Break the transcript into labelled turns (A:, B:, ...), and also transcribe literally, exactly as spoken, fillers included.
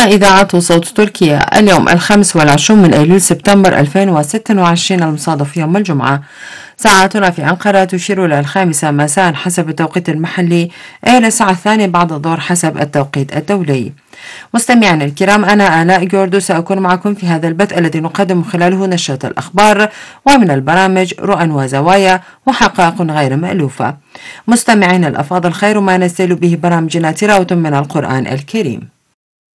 A: هنا إذاعة صوت تركيا. اليوم الخامس والعشرون من أيلول سبتمبر ألفين وستة وعشرين المصادف يوم الجمعة. ساعاتنا في أنقرة تشير إلى الخامسة مساء حسب التوقيت المحلي إلى الساعة الثانية بعد الظهر حسب التوقيت الدولي. مستمعينا الكرام، أنا آلاء جوردو سأكون معكم في هذا البث الذي نقدم خلاله نشرة الأخبار ومن البرامج رؤى وزوايا وحقائق غير مألوفة. مستمعينا الأفاضل، خير ما نستهل به برامجنا تلاوة من القرآن الكريم.